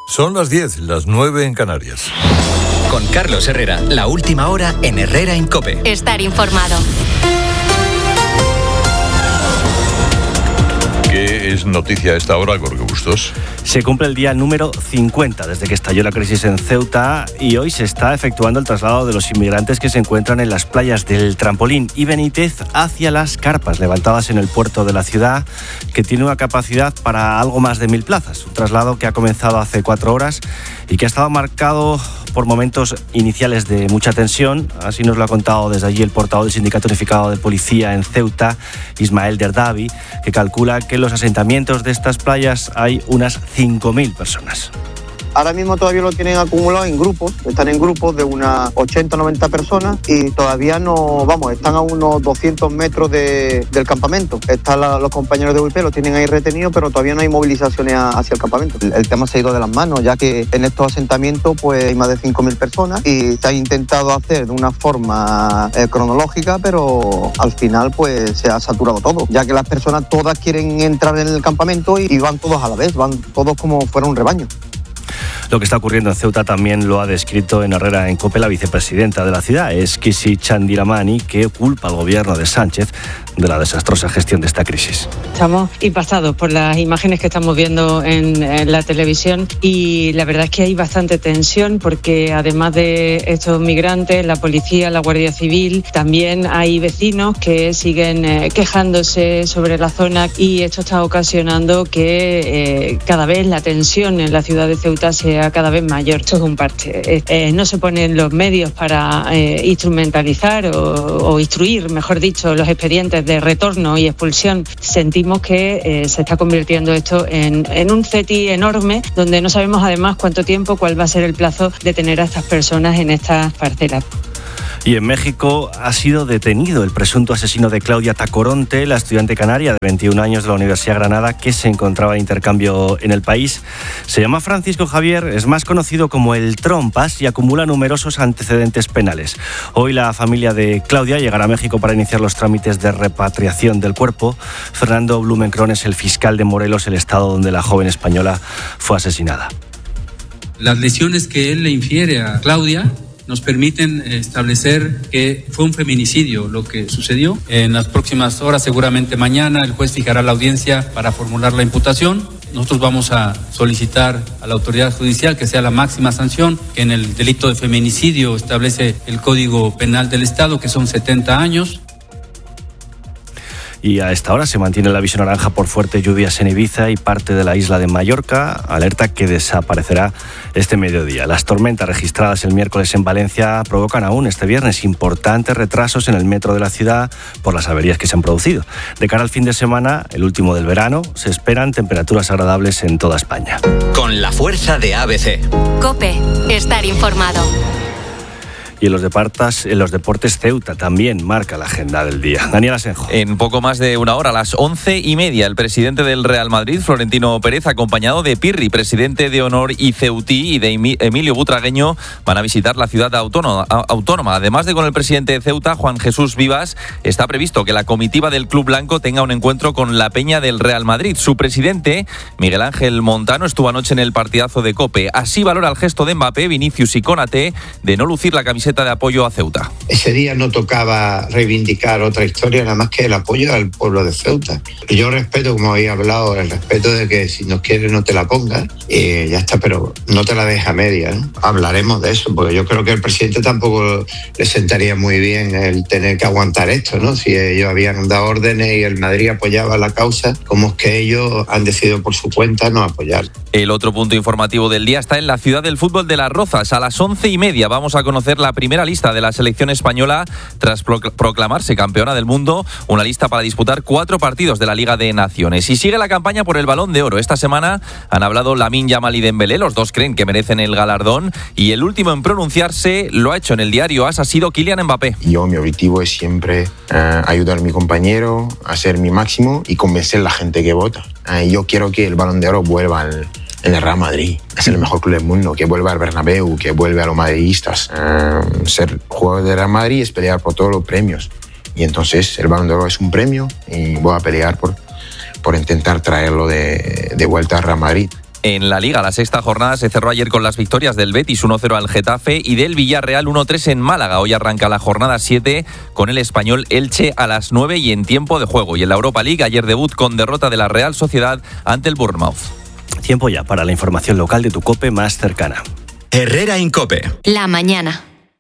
Son las 10, las 9 en Canarias. Con Carlos Herrera, la última hora en Herrera en COPE. Estar informado. ¿Qué es noticia a esta hora, Jorge Bustos? Se cumple el día número 50 desde que estalló la crisis en Ceuta y hoy se está efectuando el traslado de los inmigrantes que se encuentran en las playas del Trampolín y Benítez hacia las carpas levantadas en el puerto de la ciudad, que tiene una capacidad para algo más de 1.000 plazas. Un traslado que ha comenzado hace 4 horas y que ha estado marcado por momentos iniciales de mucha tensión. Así nos lo ha contado desde allí el portavoz del Sindicato Unificado de Policía en Ceuta, Ismael Derdavi, que calcula que en los asentamientos de estas playas hay unas 5.000 personas. Ahora mismo todavía lo tienen acumulado en grupos, están en grupos de unas 80 o 90 personas y todavía están a unos 200 metros del campamento. Los compañeros de UIP lo tienen ahí retenido, pero todavía no hay movilizaciones hacia el campamento. El tema se ha ido de las manos, ya que en estos asentamientos pues hay más de 5.000 personas y se ha intentado hacer de una forma cronológica, pero al final pues se ha saturado todo, ya que las personas todas quieren entrar en el campamento y van todos a la vez, van todos como fuera un rebaño. Lo que está ocurriendo en Ceuta también lo ha descrito en Herrera en COPE la vicepresidenta de la ciudad, Esquisi Chandiramani, que culpa al gobierno de Sánchez de la desastrosa gestión de esta crisis. Estamos impactados por las imágenes que estamos viendo en la televisión y la verdad es que hay bastante tensión porque además de estos migrantes, la policía, la Guardia Civil, también hay vecinos que siguen quejándose sobre la zona y esto está ocasionando que cada vez la tensión en la ciudad de Ceuta sea cada vez mayor. Esto es un parche. No se ponen los medios para instrumentalizar o instruir, mejor dicho, los expedientes de retorno y expulsión. Sentimos que se está convirtiendo esto en un CETI enorme, donde no sabemos además cuánto tiempo, cuál va a ser el plazo de tener a estas personas en estas parcelas. Y en México ha sido detenido el presunto asesino de Claudia Tacoronte, la estudiante canaria de 21 años de la Universidad de Granada que se encontraba de intercambio en el país. Se llama Francisco Javier, es más conocido como el Trompas y acumula numerosos antecedentes penales. Hoy la familia de Claudia llegará a México para iniciar los trámites de repatriación del cuerpo. Fernando Blumenkron es el fiscal de Morelos, el estado donde la joven española fue asesinada. Las lesiones que él le infiere a Claudia nos permiten establecer que fue un feminicidio lo que sucedió. En las próximas horas, seguramente mañana, el juez fijará la audiencia para formular la imputación. Nosotros vamos a solicitar a la autoridad judicial que sea la máxima sanción, que en el delito de feminicidio establece el Código Penal del Estado, que son 70 años. Y a esta hora se mantiene el aviso naranja por fuertes lluvias en Ibiza y parte de la isla de Mallorca, alerta que desaparecerá este mediodía. Las tormentas registradas el miércoles en Valencia provocan aún este viernes importantes retrasos en el metro de la ciudad por las averías que se han producido. De cara al fin de semana, el último del verano, se esperan temperaturas agradables en toda España. Con la fuerza de ABC. COPE, estar informado. Y en los deportes, Ceuta también marca la agenda del día. Daniel Asenjo. En poco más de una hora, a las 11:30, el presidente del Real Madrid, Florentino Pérez, acompañado de Pirri, presidente de honor y ceutí, y de Emilio Butragueño, van a visitar la ciudad autónoma. Además de con el presidente de Ceuta, Juan Jesús Vivas, está previsto que la comitiva del Club Blanco tenga un encuentro con la peña del Real Madrid. Su presidente, Miguel Ángel Montano, estuvo anoche en el partidazo de COPE. Así valora el gesto de Mbappé, Vinicius y Konaté de no lucir la camiseta de apoyo a Ceuta. Ese día no tocaba reivindicar otra historia, nada más que el apoyo al pueblo de Ceuta. Yo respeto, como habéis hablado, el respeto de que si no quieres no te la pongas, ya está, pero no te la dejes a media, ¿no? Hablaremos de eso, porque yo creo que al presidente tampoco le sentaría muy bien el tener que aguantar esto, ¿no? Si ellos habían dado órdenes y el Madrid apoyaba la causa, ¿cómo es que ellos han decidido por su cuenta no apoyar? El otro punto informativo del día está en la ciudad del fútbol de Las Rozas. A las 11:30 vamos a conocer la primera lista de la selección española tras proclamarse campeona del mundo, una lista para disputar 4 partidos de la Liga de Naciones. Y sigue la campaña por el Balón de Oro. Esta semana han hablado Lamine Yamal y Dembélé, los dos creen que merecen el galardón, y el último en pronunciarse lo ha hecho en el diario AS, ha sido Kylian Mbappé. Mi objetivo es siempre ayudar a mi compañero, hacer mi máximo y convencer a la gente que vota. Yo quiero que el Balón de Oro vuelva en el Real Madrid. Es el mejor club del mundo, que vuelva al Bernabéu, que vuelva a los madridistas. Ser jugador de Real Madrid es pelear por todos los premios. Y entonces el Balón de Oro es un premio y voy a pelear por intentar traerlo de vuelta al Real Madrid. En la Liga, la sexta jornada se cerró ayer con las victorias del Betis 1-0 al Getafe y del Villarreal 1-3 en Málaga. Hoy arranca la jornada 7 con el Español Elche a las 9 y en tiempo de juego. Y en la Europa League, ayer debut con derrota de la Real Sociedad ante el Bournemouth. Tiempo ya para la información local de tu COPE más cercana. Herrera Incope. La mañana.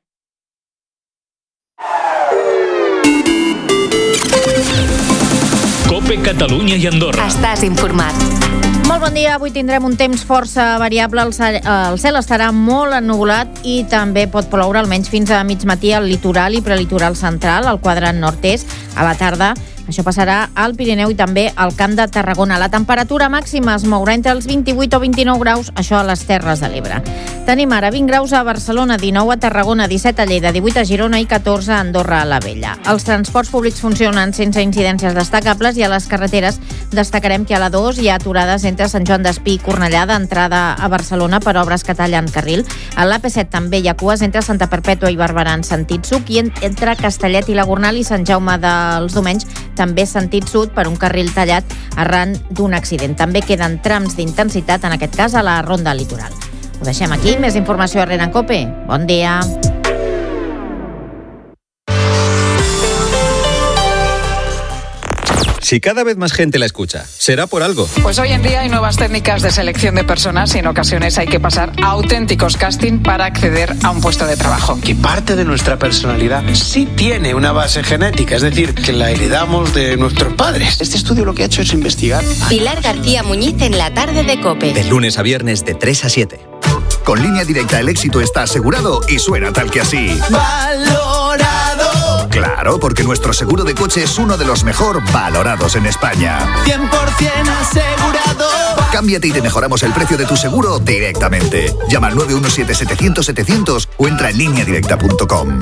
COPE Catalunya i Andorra. Estàs informat. Molt bon dia. Avui tindrem un temps força variable. El cel estarà molt ennuvolat i també pot ploure almenys fins a mig matí al litoral i prelitoral central, al quadrant nord-est. A la tarda això passarà al Pirineu i també al Camp de Tarragona. La temperatura màxima es mourà entre els 28 o 29 graus, això a les Terres de l'Ebre. Tenim ara 20 graus a Barcelona, 19 a Tarragona, 17 a Lleida, 18 a Girona i 14 a Andorra la Vella. Els transports públics funcionen sense incidències destacables i a les carreteres destacarem que a la 2 hi ha aturades entre Sant Joan d'Espí i Cornellà d'entrada a Barcelona per obres que tallen carril. A l'AP7 també hi ha cues entre Santa Perpètua i Barberà en sentit sud i entre Castellet i la Gornal i Sant Jaume dels Domenys també sentit sud per un carril tallat arran d'un accident. També queden trams d'intensitat, en aquest cas a la Ronda Litoral. Ho deixem aquí. Més informació a Herrera en COPE. Bon dia. Si cada vez más gente la escucha, será por algo. Pues hoy en día hay nuevas técnicas de selección de personas y en ocasiones hay que pasar a auténticos casting para acceder a un puesto de trabajo. Que parte de nuestra personalidad sí tiene una base genética, es decir, que la heredamos de nuestros padres. Este estudio lo que ha hecho es investigar. Pilar García Muñiz en la tarde de COPE. De lunes a viernes de 3 a 7. Con Línea Directa el éxito está asegurado y suena tal que así. ¡Valorado! Claro, porque nuestro seguro de coche es uno de los mejor valorados en España. 100% asegurado. Cámbiate y te mejoramos el precio de tu seguro directamente. Llama al 917-700-700 o entra en lineadirecta.com.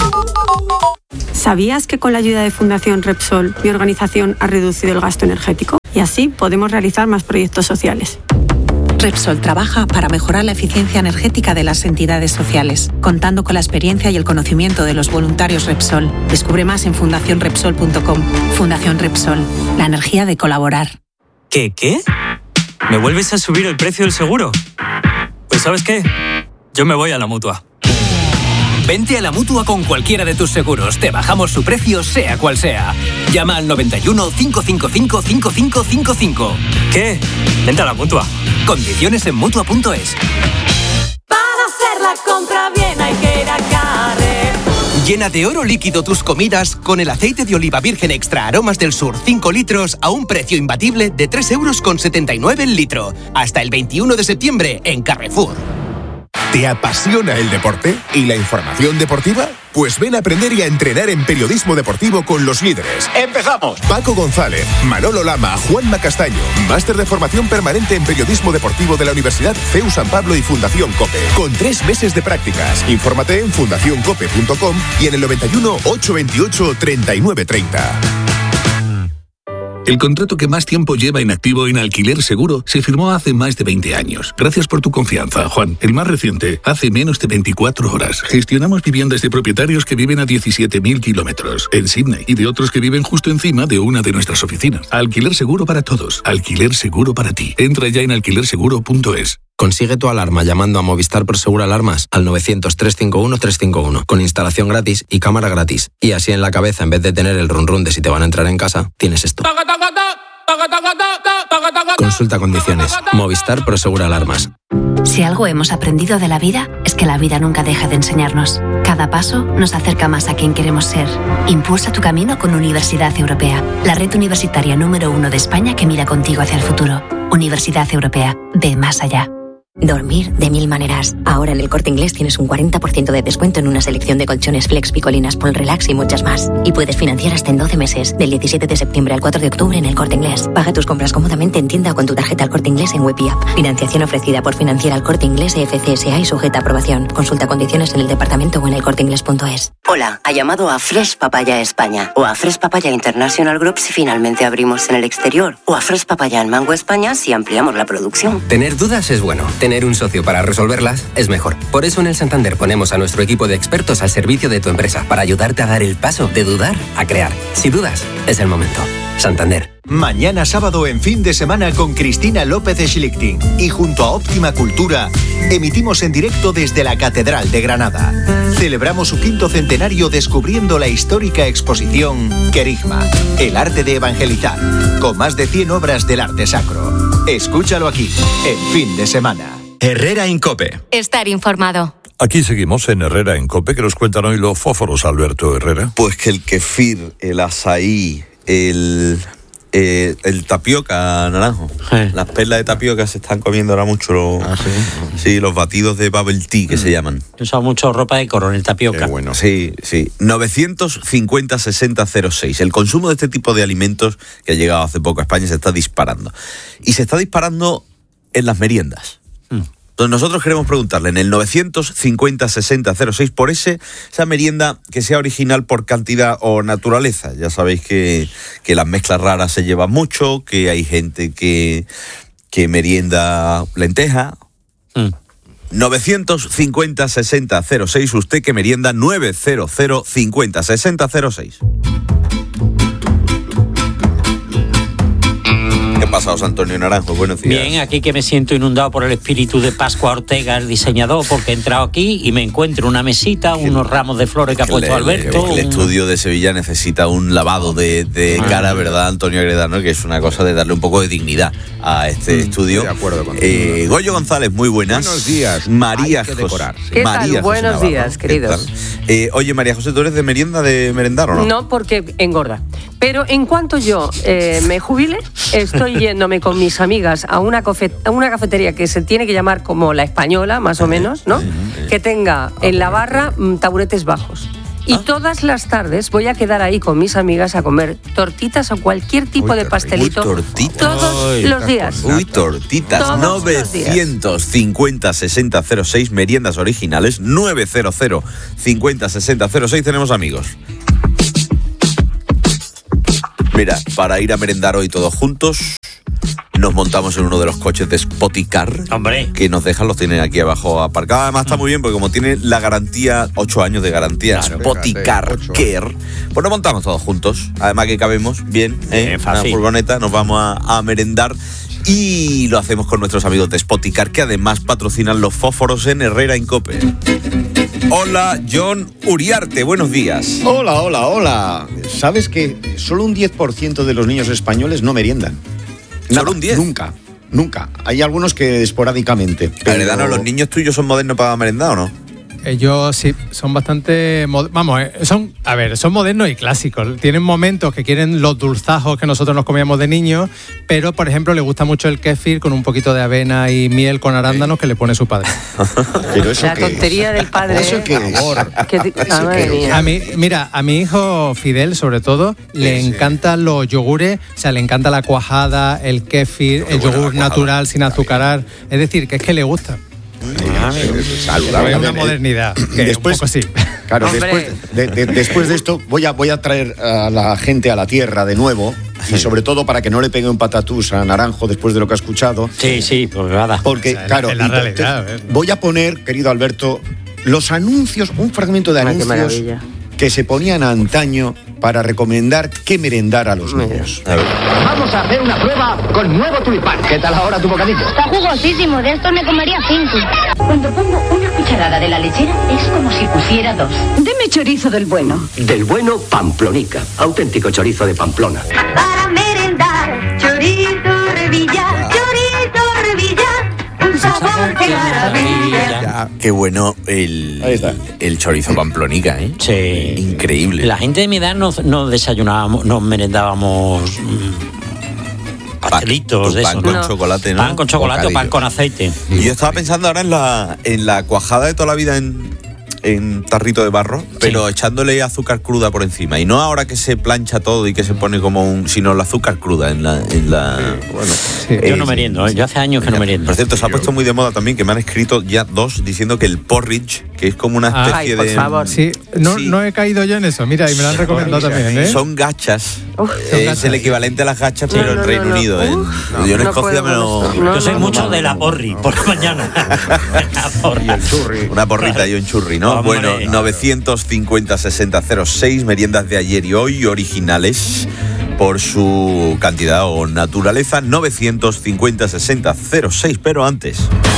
¿Sabías que con la ayuda de Fundación Repsol, mi organización ha reducido el gasto energético? Y así podemos realizar más proyectos sociales. Repsol trabaja para mejorar la eficiencia energética de las entidades sociales, contando con la experiencia y el conocimiento de los voluntarios Repsol. Descubre más en fundacionrepsol.com. Fundación Repsol, la energía de colaborar. ¿Qué? ¿Me vuelves a subir el precio del seguro? Pues ¿sabes qué? Yo me voy a la Mutua. Vente a la Mutua con cualquiera de tus seguros. Te bajamos su precio, sea cual sea. Llama al 91 555 5555. ¿Qué? Vente a la Mutua. Condiciones en Mutua.es. Para hacer la compra bien hay que ir a Carrefour. Llena de oro líquido tus comidas con el aceite de oliva virgen extra aromas del sur 5 litros a un precio imbatible de 3,79 € el litro. Hasta el 21 de septiembre en Carrefour. ¿Te apasiona el deporte y la información deportiva? Pues ven a aprender y a entrenar en periodismo deportivo con los líderes. ¡Empezamos! Paco González, Manolo Lama, Juanma Castaño. Máster de formación permanente en periodismo deportivo de la Universidad CEU San Pablo y Fundación COPE. Con 3 meses de prácticas. Infórmate en fundacioncope.com y en el 91 828 3930. El contrato que más tiempo lleva inactivo en Alquiler Seguro se firmó hace más de 20 años. Gracias por tu confianza, Juan. El más reciente, hace menos de 24 horas. Gestionamos viviendas de propietarios que viven a 17.000 kilómetros en Sydney y de otros que viven justo encima de una de nuestras oficinas. Alquiler Seguro para todos. Alquiler Seguro para ti. Entra ya en alquilerseguro.es. Consigue tu alarma llamando a Movistar Prosegur Alarmas al 900-351-351 con instalación gratis y cámara gratis. Y así en la cabeza, en vez de tener el run run de si te van a entrar en casa, tienes esto. Consulta condiciones. Movistar Prosegur Alarmas. Si algo hemos aprendido de la vida, es que la vida nunca deja de enseñarnos. Cada paso nos acerca más a quien queremos ser. Impulsa tu camino con Universidad Europea, la red universitaria número 1 de España que mira contigo hacia el futuro. Universidad Europea, ve más allá. Dormir de 1000 maneras. Ahora en El Corte Inglés tienes un 40% de descuento en una selección de colchones Flex, Picolinas, Pol Relax y muchas más. Y puedes financiar hasta en 12 meses, del 17 de septiembre al 4 de octubre en El Corte Inglés. Paga tus compras cómodamente en tienda o con tu tarjeta El Corte Inglés en web y app. Financiación ofrecida por Financiera El Corte Inglés FCSA y sujeta a aprobación. Consulta condiciones en el departamento o en elcorteinglés.es. Hola, ha llamado a Fresh Papaya España o a Fresh Papaya International Group si finalmente abrimos en el exterior o a Fresh Papaya en Mango España si ampliamos la producción. Tener dudas es bueno. Tener un socio para resolverlas es mejor. Por eso en el Santander ponemos a nuestro equipo de expertos al servicio de tu empresa para ayudarte a dar el paso de dudar a crear. Si dudas, es el momento. Santander. Mañana sábado en Fin de Semana con Cristina López Schlichting y junto a Óptima Cultura emitimos en directo desde la Catedral de Granada. Celebramos su 5º centenario descubriendo la histórica exposición Querigma, el arte de evangelizar, con más de 100 obras del arte sacro. Escúchalo aquí, en Fin de Semana. Herrera en COPE. Estar informado. Aquí seguimos en Herrera en COPE, que nos cuentan hoy los fósforos, Alberto Herrera. Pues que el kefir, el azaí, el tapioca naranjo. Las perlas de tapioca se están comiendo ahora mucho. Sí, los batidos de bubble tea que se llaman. Usa mucho ropa de coronel tapioca. Qué bueno. Sí. 950-6006. El consumo de este tipo de alimentos que ha llegado hace poco a España se está disparando. Y se está disparando en las meriendas. Entonces nosotros queremos preguntarle en el 950-6006 por esa merienda que sea original por cantidad o naturaleza. Ya sabéis que las mezclas raras se llevan mucho, que hay gente que merienda lenteja. 950-6006, usted que merienda 900-50-6006. ¿Qué pasa, José Antonio Naranjo? Buenos días. Bien, aquí que me siento inundado por el espíritu de Pascua Ortega, el diseñador, porque he entrado aquí y me encuentro una mesita, unos ramos de flores que ha puesto Alberto. El estudio de Sevilla necesita un lavado de cara, ¿verdad, Antonio Agredano? Que es una cosa de darle un poco de dignidad a este estudio. Estoy de acuerdo contigo. Goyo González, muy buenas. Buenos días. María Hay que José. decorar. ¿Qué tal? Buenos días, queridos. Oye, María José, ¿tú eres de merendar o no? No, porque engorda. Pero en cuanto yo me jubile, estoy yéndome con mis amigas a una cafetería que se tiene que llamar como La Española, más o menos, ¿no? Que tenga en la barra taburetes bajos. Y todas las tardes voy a quedar ahí con mis amigas a comer tortitas o cualquier tipo de pastelito. Todos los días. Tortitas. Todos 950-6006, meriendas originales. 900-50-6006, tenemos amigos. Mira, para ir a merendar hoy todos juntos, nos montamos en uno de los coches de Spoticar. Hombre. Que nos dejan, los tienen aquí abajo aparcados. Además está muy bien porque como tiene la garantía, 8 años de garantía, claro, Spoticar Care, pues nos montamos todos juntos. Además que cabemos bien, en una furgoneta, nos vamos a merendar. Y lo hacemos con nuestros amigos de Spoticar, que además patrocinan los fósforos en Herrera en COPE. Hola, John Uriarte, buenos días. Hola. ¿Sabes que solo un 10% de los niños españoles no meriendan? ¿Solo un 10? Nunca. Hay algunos que esporádicamente. Pero... ¿los niños tuyos son modernos para merendar o no? Ellos sí, son bastante... son modernos y clásicos. Tienen momentos que quieren los dulzajos que nosotros nos comíamos de niños, pero, por ejemplo, les gusta mucho el kéfir con un poquito de avena y miel con arándanos que le pone su padre. ¿Pero eso la tontería del padre. ¿Eso qué es? A mi hijo Fidel, sobre todo, le encantan los yogures, o sea, le encanta la cuajada, el kéfir, el yogur natural sin azucarar. Es decir, que es que le gusta. Saludable. Es una modernidad. Después, un poco sí. Claro, después de esto voy a traer a la gente a la tierra de nuevo. Y sobre todo para que no le pegue un patatús a Naranjo después de lo que ha escuchado. Sí, pues nada. Porque, claro, en la realidad, voy a poner, querido Alberto, los anuncios, un fragmento de anuncios que se ponían antaño para recomendar qué merendar a los niños. Vamos a hacer una prueba con nuevo tulipán. ¿Qué tal ahora tu bocadillo? Está jugosísimo, de estos me comería 5. Cuando pongo una cucharada de la lechera es como si pusiera 2. Deme chorizo del bueno. Del bueno Pamplonica, auténtico chorizo de Pamplona. Para merendar, chorizo Revilla, un sabor que maravilla. Qué bueno el chorizo Pamplonica, ¿eh? Sí. Increíble. La gente de mi edad no desayunábamos, no merendábamos pastelitos de eso. Pan con chocolate, ¿no? Pan con chocolate o pan con aceite. Y yo estaba pensando ahora en la cuajada de toda la vida en tarrito de barro, pero echándole azúcar cruda por encima. Y no ahora que se plancha todo y que se pone como sino el azúcar cruda en la yo no meriendo, yo hace años que no meriendo. Por cierto, se ha puesto muy de moda también, que me han escrito ya 2 diciendo que el porridge, que es como una especie por favor. Sí, no he caído yo en eso, mira, y me lo han recomendado también, ¿eh? Son gachas. Es el equivalente a las gachas, pero en Reino Unido. Yo en Escocia me lo... Yo soy mucho de la porri, por la mañana. Y el churri. Una porrita y un churri, ¿no? Bueno, 950-6006, meriendas de ayer y hoy, originales. por su cantidad o naturaleza, 950-60-06. Pero antes,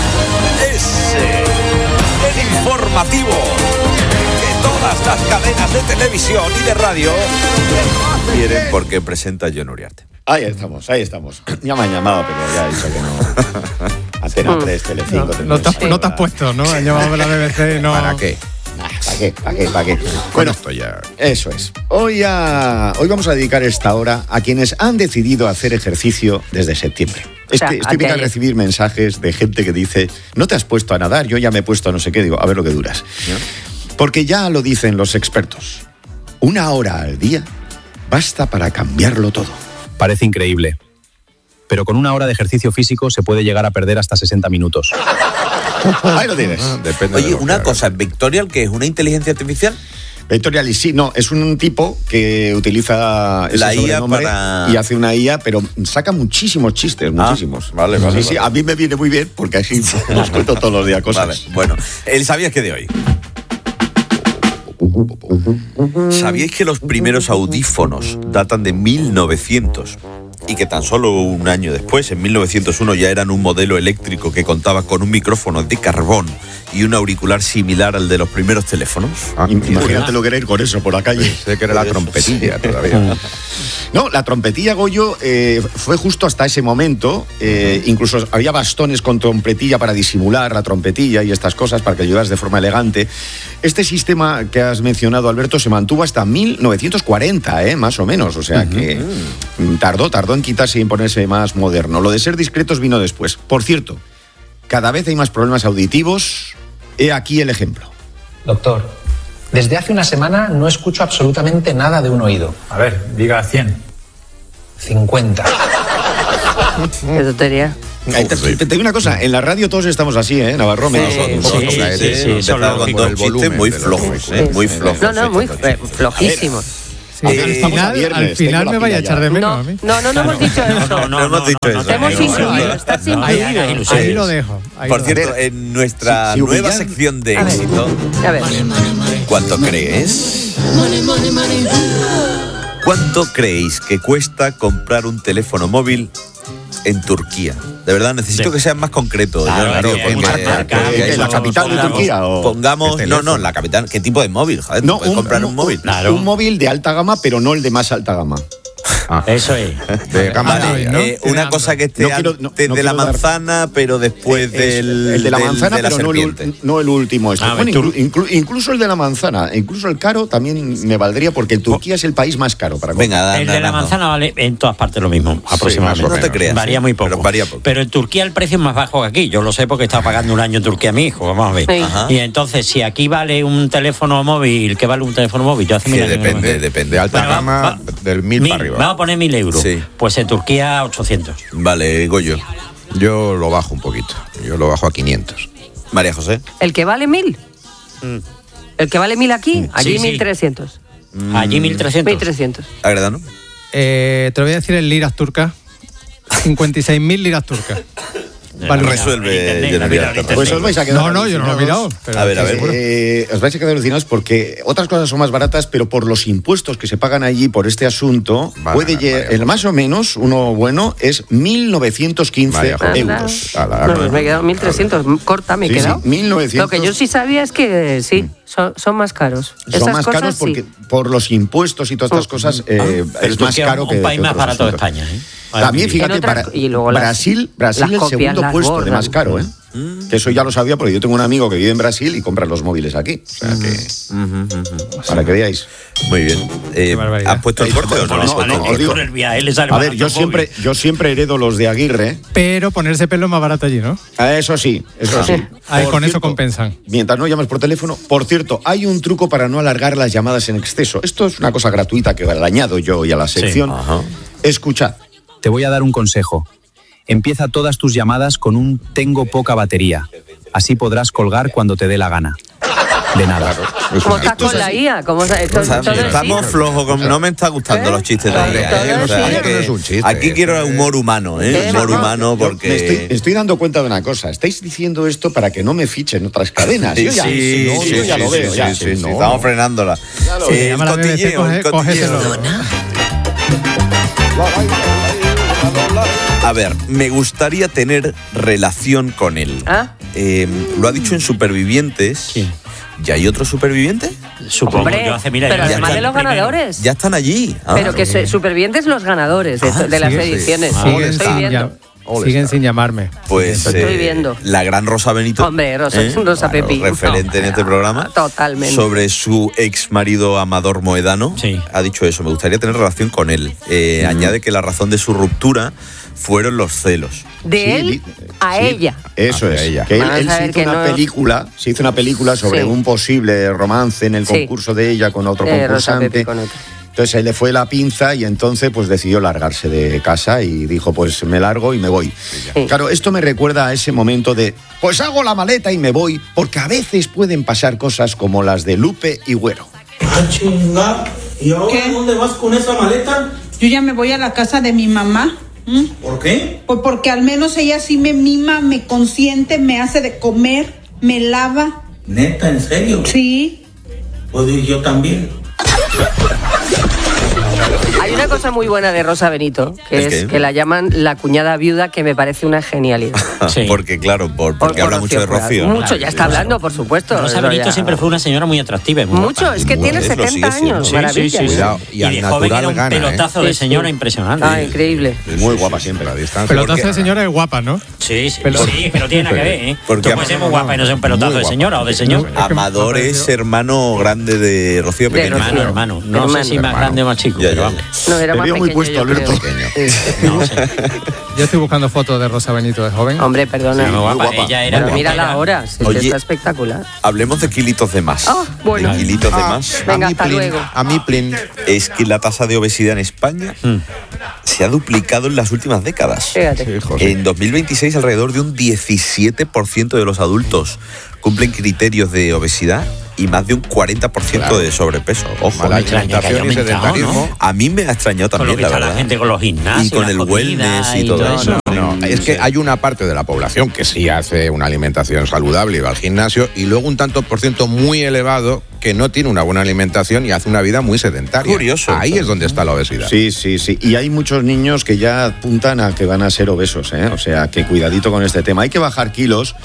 el informativo que todas las cadenas de televisión y de radio quieren, porque presenta John Uriarte. Ahí estamos. Ya me han llamado, pero ya he dicho que no. Antena 3, Telecinco. No te has puesto, ¿no? Han llamado a la BBC, no. ¿Para qué? ¿Para qué? Bueno, esto ya. Eso es. Hoy vamos a dedicar esta hora a quienes han decidido hacer ejercicio desde septiembre. Es que estoy viendo a recibir mensajes de gente que dice: no te has puesto a nadar, yo ya me he puesto a no sé qué. Digo, a ver lo que duras. Porque ya lo dicen los expertos. 1 hora al día basta para cambiarlo todo. Parece increíble, pero con 1 hora de ejercicio físico se puede llegar a perder hasta 60 minutos. Ahí lo tienes. Depende. Oye, una cosa, ¿Victorial qué es? ¿Una inteligencia artificial? Victorial, sí, no, es un tipo que utiliza ese la IA y hace una IA, pero saca muchísimos chistes, muchísimos. Vale. Sí, a mí me viene muy bien porque así os cuento todos los días cosas. Vale, bueno, ¿sabías que de hoy? ¿Sabíais que los primeros audífonos datan de 1900? Y que tan solo un año después, en 1901, ya eran un modelo eléctrico que contaba con un micrófono de carbón y un auricular similar al de los primeros teléfonos. Imagínate lo que era ir con eso por la calle. Sé que era la trompetilla todavía. No, la trompetilla, Goyo, fue justo hasta ese momento. Incluso había bastones con trompetilla para disimular la trompetilla y estas cosas, para que llevas de forma elegante. Este sistema que has mencionado, Alberto, se mantuvo hasta 1940, más o menos. O sea que tardó en quitarse y en ponerse más moderno. Lo de ser discretos vino después. Por cierto, cada vez hay más problemas auditivos. He aquí el ejemplo. Doctor, desde hace una semana no escucho absolutamente nada de un oído. A ver, diga 100. 50. Qué tontería. Te digo una cosa, en la radio todos estamos así, Navarro. Sí, el volumen muy flojos, muy flojos. No, muy flojísimos. Sí, al final me vaya a echar de menos a mí. No hemos dicho eso. No hemos dicho eso. Hemos incluido, estás incluido. Ahí lo dejo. Por cierto, en nuestra nueva sección de éxito, a ver. ¿Cuánto crees? ¿Cuánto creéis que cuesta comprar un teléfono móvil en Turquía? De verdad, necesito que seas más concreto. Claro, ¿en la capital de Turquía? Pongamos, no, la capital. ¿Qué tipo de móvil? Joder, no, puedes comprar un móvil. Un móvil de alta gama, pero no el de más alta gama. Eso es. De gama media, ¿no? Una cosa que esté antes de la manzana, pero después el de la manzana, pero no el último. Bueno, incluso el de la manzana, incluso el caro también me valdría, porque en Turquía es el país más caro para comprar. Venga, el de la manzana vale en todas partes lo mismo, aproximadamente. No te creas. Varía muy poco. Pero en Turquía el precio es más bajo que aquí. Yo lo sé porque estaba pagando un año en Turquía a mi hijo. Vamos a ver. Sí. Y entonces, si aquí vale un teléfono móvil, ¿qué vale un teléfono móvil? Yo hace mil años depende. Alta gama, del 1000 para arriba. Vamos a poner 1000 euros. Sí. Pues en Turquía 800. Vale, Goyo. Yo lo bajo un poquito. Yo lo bajo a 500. María José. ¿El que vale 1000? ¿El que vale 1000 aquí? Allí 1300. Allí 1300. 1300. Agredano. Te lo voy a decir en liras turcas. 56.000 liras turcas. Vale, resuelve. Pues os vais a quedar. No, yo no lo he mirado. Pero a ver. Os vais a quedar alucinados porque otras cosas son más baratas, pero por los impuestos que se pagan allí por este asunto, el más o menos, uno bueno, es 1.915 euros. No, me he quedado 1.300. Corta, me he quedado. 1.900. Lo que yo sí sabía es que sí, son más caros. Son más caros porque por los impuestos y todas estas cosas es más caro que un país más barato de España. También, fíjate, Brasil es el segundo puesto de más caro, Que eso ya lo sabía porque yo tengo un amigo que vive en Brasil y compra los móviles aquí. O sea que... Para que veáis. Muy bien. ¿Has puesto el corte o no? A ver, yo siempre heredo los de Aguirre. Pero ponerse pelo es más barato allí, ¿no? Eso sí. Con eso compensan. Mientras no llamas por teléfono. Por cierto, hay un truco para no alargar las llamadas en exceso. Esto es una cosa gratuita que le añado yo y a la sección. Escuchad. Te voy a dar un consejo. Empieza todas tus llamadas con un tengo poca batería. Así podrás colgar cuando te dé la gana. De nada. Como está con la IA. Estamos flojos. No me está gustando los chistes de la IA. Aquí quiero humor humano. Humor humano porque... Me estoy dando cuenta de una cosa. Estáis diciendo esto para que no me fichen otras cadenas. Yo ya lo veo. Estamos frenándola. Cógeselo. A ver, me gustaría tener relación con él. Lo ha dicho en Supervivientes. Sí. ¿Ya hay otros supervivientes? Supongo. Hombre, yo hace 1000 años. pero además de los ganadores. Ya están allí. Pero que supervivientes los ganadores de las ediciones. Estoy viendo. Siguen sin llamarme. Pues estoy viendo. La gran Rosa Benito. Hombre, Rosa Pepi. Referente en este programa. Totalmente. Sobre su ex marido Amador Moedano. Sí. Ha dicho eso, me gustaría tener relación con él. Añade que la razón de su ruptura fueron los celos. De él a ella. Eso es. ella. Que él se hizo una película sobre un posible romance en el concurso de ella con otro concursante. Entonces ahí le fue la pinza y entonces pues decidió largarse de casa y dijo, pues me largo y me voy. Sí. Claro, esto me recuerda a ese momento de, pues hago la maleta y me voy, porque a veces pueden pasar cosas como las de Lupe y Güero. Chinga, ¿y ahora dónde vas con esa maleta? Yo ya me voy a la casa de mi mamá. ¿Por qué? Pues porque al menos ella sí me mima, me consiente, me hace de comer, me lava. ¿Neta, en serio? Sí. Pues yo también. Hay una cosa muy buena de Rosa Benito, que es que la llaman la cuñada viuda, que me parece una genialidad. Sí. Porque, claro, porque habla mucho de Rocío. Mucho, ya está hablando, por supuesto. Rosa Benito siempre fue una señora muy atractiva. Mucho, es que tiene 70 años. Maravilla. Y al natural era un pelotazo de señora impresionante. Increíble. Muy guapa siempre a distancia. Pelotazo de señora es guapa, ¿no? Sí, que no tiene nada que ver, ¿eh? Porque puede ser muy guapa y no ser un pelotazo de señora o de señor. Amador es hermano grande de Rocío Pequeño. Hermano. No sé si más grande o más chico, pero vamos. No, era más pequeño. Puesto, Alberto. No sé. Yo estoy buscando fotos de Rosa Benito de joven. Hombre, perdona. Sí, muy guapa. Ella era. Pero mírala ahora, está espectacular. Hablemos de kilitos de más. Bueno. De kilitos de más. Venga, hasta luego. A mí, es que la tasa de obesidad en España se ha duplicado en las últimas décadas. Fíjate. En 2026, alrededor de un 17% de los adultos cumplen criterios de obesidad y más de un 40% de sobrepeso. Ojo, mala alimentación y sedentarismo. A mí me ha extrañado también, la verdad. La gente con los gimnasios y con el wellness y todo eso. No, es que hay una parte de la población que sí hace una alimentación saludable y va al gimnasio, y luego un tanto por ciento muy elevado que no tiene una buena alimentación y hace una vida muy sedentaria. Curioso. Ahí es donde está la obesidad. Sí. Y hay muchos niños que ya apuntan a que van a ser obesos, ¿eh? O sea, que cuidadito con este tema. Hay que bajar kilos.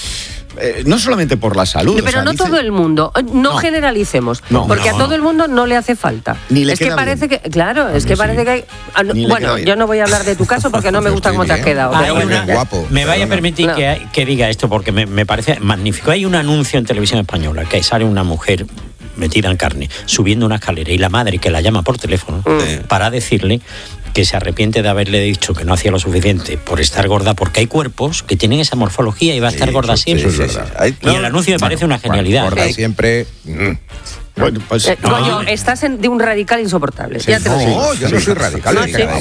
No solamente por la salud. Pero no todo el mundo. No generalicemos. Porque a todo el mundo no le hace falta. Ni le es queda que parece bien. que. Claro, es que parece que hay. Bueno, yo no voy a hablar de tu caso porque no me gusta cómo te has quedado. Me vaya a permitir que diga esto porque me parece magnífico. Hay un anuncio en televisión española que sale una mujer metida en carne, subiendo una escalera, y la madre que la llama por teléfono para decirle que se arrepiente de haberle dicho que no hacía lo suficiente por estar gorda, porque hay cuerpos que tienen esa morfología y va a estar gorda siempre. Y el anuncio me parece una genialidad. Gorda siempre. Bueno, pues, Coño, estás de un radical insoportable. Ya te lo digo. No, yo no soy radical.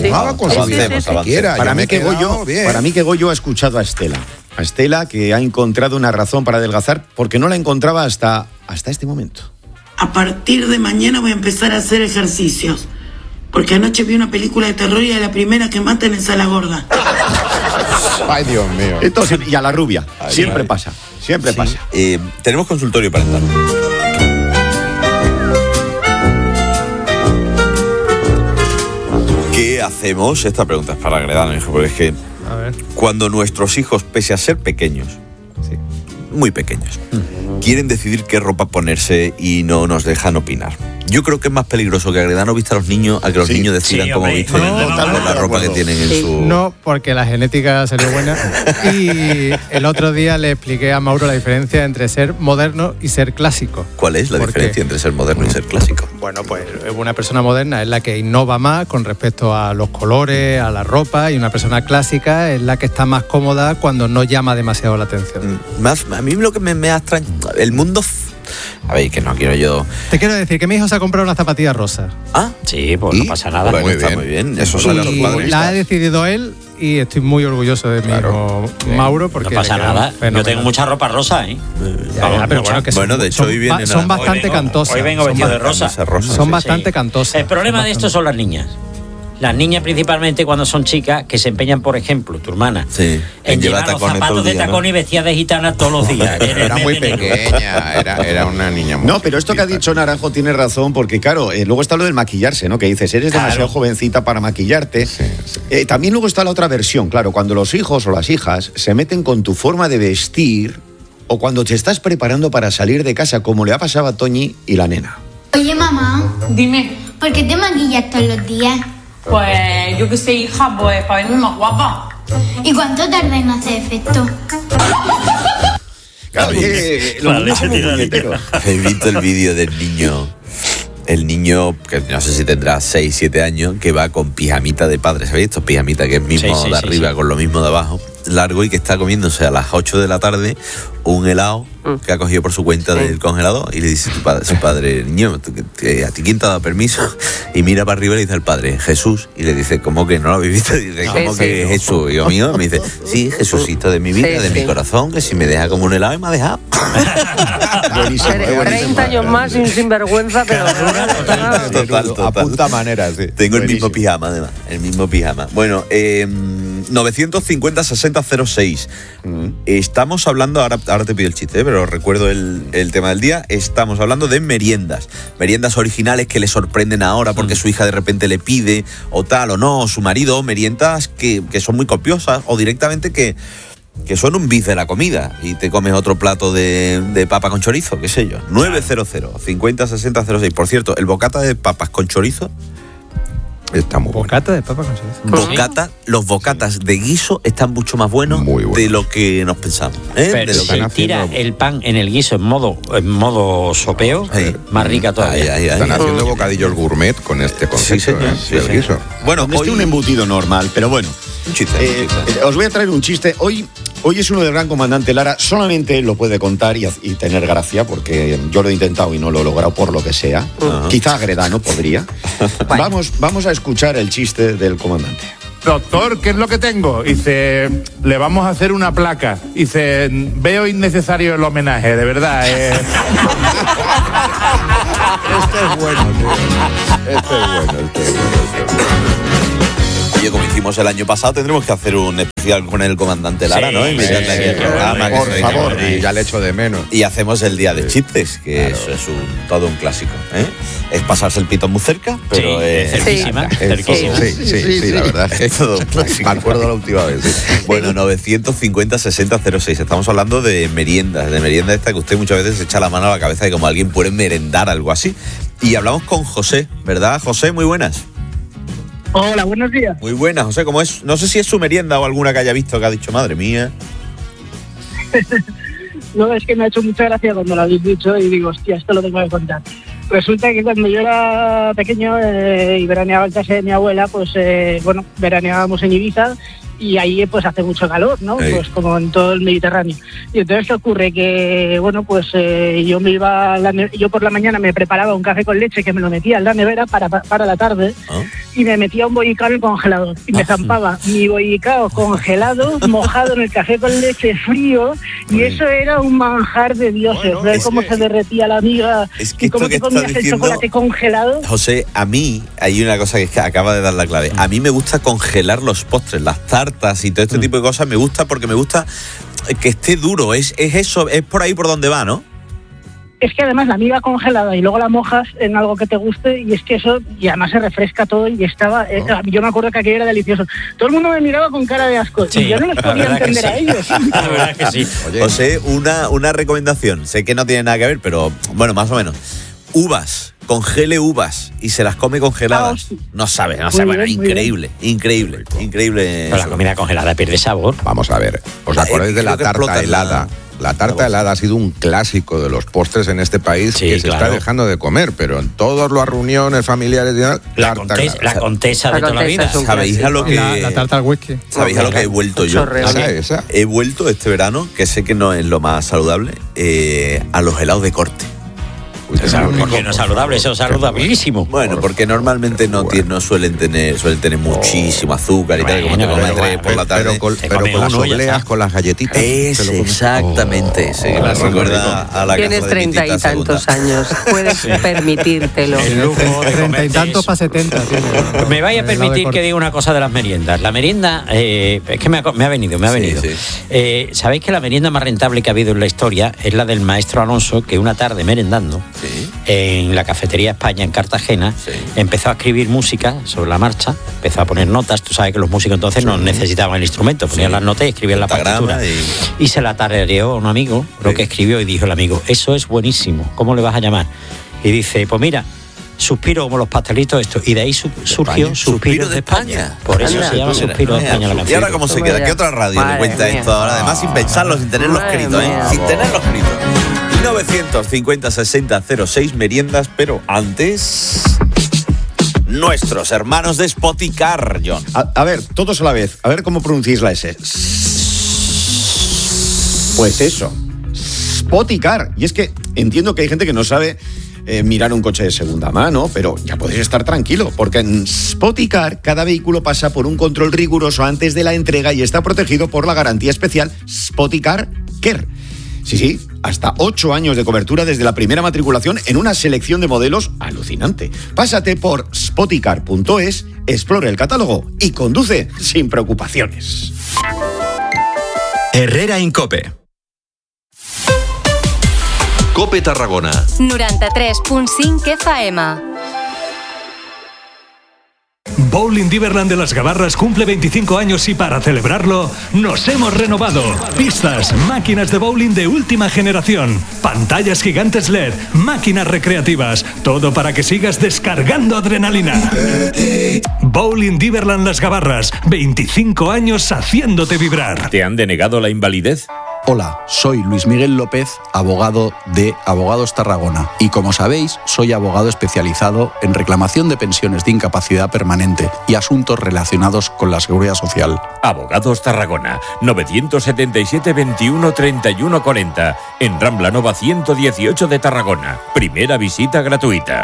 Para mí que Goyo ha escuchado a Estela. A Estela, que ha encontrado una razón para adelgazar porque no la encontraba hasta este momento. A partir de mañana voy a empezar a hacer ejercicios. Porque anoche vi una película de terror y a la primera que matan es a la gorda. Ay, Dios mío. Entonces, y a la rubia. Siempre pasa. Tenemos consultorio para entrar. ¿Qué hacemos? Esta pregunta es para Agredano, hijo, porque es que cuando nuestros hijos, pese a ser pequeños, muy pequeños, quieren decidir qué ropa ponerse y no nos dejan opinar. Yo creo que es más peligroso que Agredano vista a los niños a que los niños decidan cómo visten con la ropa que tienen en su... No, porque la genética salió buena. Y el otro día le expliqué a Mauro la diferencia entre ser moderno y ser clásico. ¿Cuál es la diferencia entre ser moderno y ser clásico? Bueno, pues una persona moderna es la que innova más con respecto a los colores, a la ropa, y una persona clásica es la que está más cómoda cuando no llama demasiado la atención. A mí lo que me ha extrañado... El mundo... A ver, que no quiero yo... Te quiero decir que mi hijo se ha comprado una zapatilla rosa. Ah, sí, pues no pasa nada. Bueno, está muy bien. Eso sale a los padres. La ha decidido él y estoy muy orgulloso de mi hijo Mauro. Porque no pasa nada. Yo tengo mucha ropa rosa, ¿eh? Pero bueno, que de hecho hoy vienen son bastante cantosas. Hoy vengo vestido de rosa. Son bastante cantosas. El problema de esto son las niñas. las niñas principalmente cuando son chicas, que se empeñan, por ejemplo, tu hermana, en llevar los zapatos de tacón y vestida de gitana todos los días. Era muy pequeña, era una niña muy No, pero esto que ha dicho Naranjo tiene razón, porque claro, luego está lo del maquillarse, ¿no? Que dices, eres demasiado jovencita para maquillarte. También luego está la otra versión, claro, cuando los hijos o las hijas se meten con tu forma de vestir o cuando te estás preparando para salir de casa, como le ha pasado a Toñi y la nena. Oye, mamá. Dime. ¿Por qué te maquillas todos los días? Pues yo qué sé, hija, pues para verme más guapa. ¿Y cuánto tarda en hacer efecto? Claro, los niños son muy puñeteros. He visto el vídeo del niño. El niño, que no sé si tendrá 6, 7 años, que va con pijamita de padre. ¿Sabéis? Estos pijamita que es mismo de arriba con lo mismo de abajo, largo, y que está comiéndose a las 8 de la tarde un helado que ha cogido por su cuenta del congelador, y le dice su padre, niño, ¿a ti quién te ha dado permiso? Y mira para arriba y le dice al padre, Jesús, y le dice, ¿cómo que no lo habéis visto? Y dice, ¿cómo que Jesús, hijo mío? Me dice, sí, Jesucito de mi vida, de mi corazón, que si me deja como un helado y me ha dejado. Buenísimo, 30 años más y un sinvergüenza, pero... Total. Apunta manera, sí. Tengo el mismo pijama, además. El mismo pijama. Bueno, 950-6006. Estamos hablando, ahora te pido el chiste, pero recuerdo el tema del día. Estamos hablando de meriendas. Meriendas originales que le sorprenden ahora porque su hija de repente le pide, o tal, o no, o su marido. Meriendas que son muy copiosas, o directamente que son un bis de la comida y te comes otro plato de papa con chorizo, qué sé yo. 900-50-6006. Por cierto, el bocata de papas con chorizo está muy bueno. ¿Bocata de papa con chorizo? Los bocatas de guiso están mucho más buenos de lo que nos pensamos. Pero si tira el pan en el guiso en modo sopeo, más rica todavía. Están haciendo bocadillos gourmet con este concepto del guiso. Bueno, hoy un embutido normal, pero bueno. Un chiste. Os voy a traer un chiste. Hoy es uno del Gran Comandante Lara. Solamente él lo puede contar y tener gracia, porque yo lo he intentado y no lo he logrado por lo que sea. Quizá Agredano podría. Vamos a escuchar el chiste del comandante. Doctor, ¿qué es lo que tengo? Dice, le vamos a hacer una placa. Dice, veo innecesario el homenaje, de verdad. Este es bueno, tío. Este es bueno. Oye, como hicimos el año pasado, tendremos que hacer un especial con el comandante Lara, ¿no? Invitarle aquí al programa. Por favor, ya le echo de menos. Y hacemos el día de chistes, que eso es todo un clásico. Es pasarse el pito muy cerca, pero cerquísima. Sí, la verdad. Es todo un clásico. Me acuerdo la última vez. Sí. Bueno, 950-6006. Estamos hablando de meriendas, esta que usted muchas veces se echa la mano a la cabeza de cómo alguien puede merendar algo así. Y hablamos con José, ¿verdad, José? Muy buenas. Hola, buenos días. Muy buenas, José, ¿cómo es? No sé si es su merienda o alguna que haya visto que ha dicho, madre mía. No, es que me ha hecho mucha gracia cuando lo habéis dicho y digo, hostia, esto lo tengo que contar. Resulta que cuando yo era pequeño y veraneaba en casa de mi abuela, pues veraneábamos en Ibiza y ahí pues hace mucho calor, ¿no? Sí. Pues como en todo el Mediterráneo. Y entonces ¿qué ocurre? Que yo me iba yo por la mañana me preparaba un café con leche que me lo metía en la nevera para la tarde y me metía un bollicao en el congelador y me zampaba mi bollicao congelado, mojado en el café con leche frío, y eso era un manjar de dioses. Ver cómo se derretía la miga y cómo te comías el chocolate congelado. José, a mí hay una cosa que acaba de dar la clave. A mí me gusta congelar los postres, las tartas y todo este tipo de cosas. Me gusta porque me gusta que esté duro. Es eso, es por ahí por donde va, ¿no? Es que además la miga congelada y luego la mojas en algo que te guste, y es que eso, y además se refresca todo, y estaba, yo me acuerdo que aquello era delicioso. Todo el mundo me miraba con cara de asco, y yo no les podía entender a ellos. La verdad que sí. Oye, José, una recomendación, sé que no tiene nada que ver, pero bueno, más o menos. Uvas, congele uvas y se las come congeladas. No sabe, bueno, increíble. Pero la comida congelada pierde sabor. Vamos a ver, ¿os acordáis de la tarta helada? La tarta helada ha sido un clásico de los postres en este país, que se está dejando de comer, pero en todas las reuniones familiares la contesa de toda la vida. ¿Sabéis a lo que la tarta al whisky? ¿Sabéis a lo que he vuelto yo? Esa. He vuelto este verano, que sé que no es lo más saludable, a los helados de corte. Porque no es saludable, eso es saludabilísimo. Bueno, porque normalmente no suelen tener muchísimo azúcar y tal, como te comes 3 por la tarde. Pero con las obleas, con las galletitas. Es exactamente ese, que me recuerda a la Tienes casa de mi 30 y tita tantos segunda. años, puedes permitírtelo. El lujo de 30 y tantos para 70. Me vaya a permitir que diga una cosa de las meriendas. La merienda, es que me ha venido. Sí. Sabéis que la merienda más rentable que ha habido en la historia es la del maestro Alonso, que una tarde merendando en la cafetería España en Cartagena empezó a escribir música sobre la marcha, empezó a poner notas. Tú sabes que los músicos entonces no necesitaban el instrumento, ponían las notas y escribían la partitura. Y se la tarareó a un amigo lo que escribió y dijo el amigo: eso es buenísimo, ¿cómo le vas a llamar? Y dice: pues mira, Suspiro como los pastelitos, esto. Y de ahí surgió Suspiro de España. Por eso se llama Suspiro de España la canción. ¿Y ahora cómo se queda? ¿Qué otra radio le cuenta esto ahora? Además, sin pensarlo, sin tenerlo escrito, Sin tenerlo escrito. 950-60-06 meriendas, pero antes... Nuestros hermanos de Spoticar, John. A ver, todos a la vez. A ver cómo pronunciáis la S. Pues eso. Spoticar. Y es que entiendo que hay gente que no sabe mirar un coche de segunda mano, pero ya podéis estar tranquilo, porque en Spoticar cada vehículo pasa por un control riguroso antes de la entrega y está protegido por la garantía especial Spoticar Care. Sí, hasta 8 años de cobertura desde la primera matriculación en una selección de modelos alucinante. Pásate por spoticar.es, explora el catálogo y conduce sin preocupaciones. Herrera Incope. Cope Tarragona. 93.5 FM. Bowling Diverland de Las Gavarras cumple 25 años y para celebrarlo nos hemos renovado. Pistas, máquinas de bowling de última generación, pantallas gigantes LED, máquinas recreativas, todo para que sigas descargando adrenalina. Bowling Diverland Las Gavarras, 25 años haciéndote vibrar. ¿Te han denegado la invalidez? Hola, soy Luis Miguel López, abogado de Abogados Tarragona. Y como sabéis, soy abogado especializado en reclamación de pensiones de incapacidad permanente y asuntos relacionados con la seguridad social. Abogados Tarragona, 977 21 31 40, en Rambla Nova 118 de Tarragona. Primera visita gratuïta.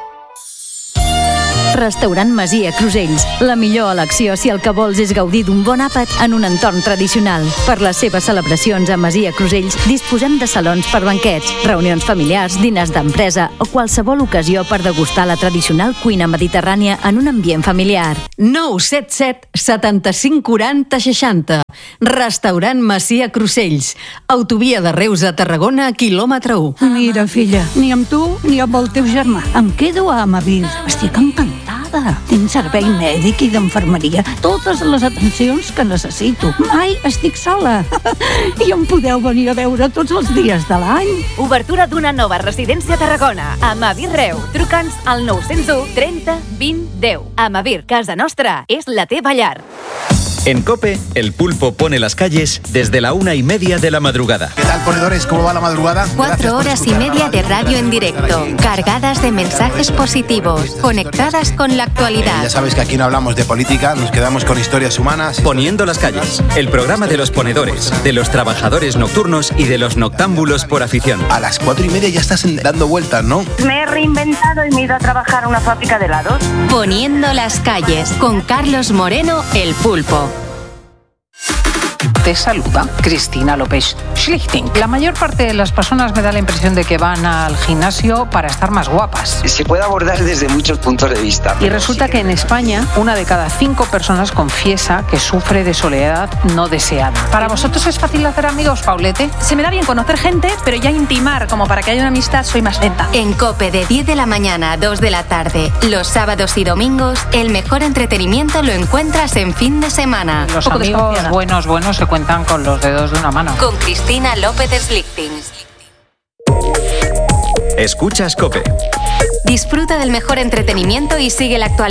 Restaurant Masia Crusells. La millor elecció si el que vols és gaudir d'un bon àpat en un entorn tradicional. Per les seves celebracions a Masia Crusells disposem de salons per banquets, reunions familiars, diners d'empresa o qualsevol ocasió per degustar la tradicional cuina mediterrània en un ambient familiar. 977 75 40 60. Restaurant Masia Crusells. Autovia de Reus a Tarragona, quilòmetre 1. Mira, filla, ni amb tu ni amb el teu germà. Em quedo a Amavir. Estic encantada. Tens servei mèdic i d'infermeria. Totes les atencions que necessito. Mai estic sola. I em podeu venir a veure tots els dies de l'any. Obertura d'una nova residència a Tarragona. Amavir Reu. Truca'ns al 901 30 20 10. Amavir, casa nostra, és la teva llar. En COPE, el pulpo pone las calles desde la 1:30 de la madrugada. ¿Qué tal, ponedores? ¿Cómo va la madrugada? 4 horas y media de radio en directo, cargadas de mensajes positivos, conectadas con la actualidad. Ya sabes que aquí no hablamos de política, nos quedamos con historias humanas. Poniendo las calles, el programa de los ponedores, de los trabajadores nocturnos y de los noctámbulos por afición. A las 4:30 ya estás dando vueltas, ¿no? Me he reinventado y me he ido a trabajar a una fábrica de helados. Poniendo las calles, con Carlos Moreno, el pulpo. Te saluda Cristina López Schlichting. La mayor parte de las personas me da la impresión de que van al gimnasio para estar más guapas. Se puede abordar desde muchos puntos de vista. Y resulta que en España, 1 de cada 5 personas confiesa que sufre de soledad no deseada. ¿Para vosotros es fácil hacer amigos, Paulete? Se me da bien conocer gente, pero ya intimar, como para que haya una amistad, soy más lenta. En COPE de 10 de la mañana a 2 de la tarde, los sábados y domingos, el mejor entretenimiento lo encuentras en fin de semana. Los amigos buenos se cuentan con los dedos de una mano. Con Cristina López Schlichting. Escuchas COPE. Disfruta del mejor entretenimiento y sigue la actualidad.